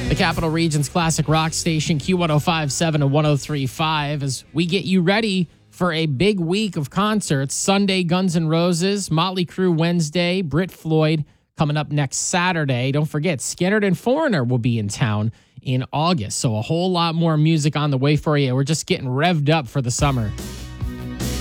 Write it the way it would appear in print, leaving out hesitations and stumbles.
The Capital Region's classic rock station, Q1057 and 1035, as we get you ready for a big week of concerts. Sunday, Guns N' Roses, Motley Crue Wednesday, Brit Floyd coming up next Saturday. Don't forget, Skynyrd and Foreigner will be in town in August. So a whole lot more music on the way for you. We're just getting revved up for the summer.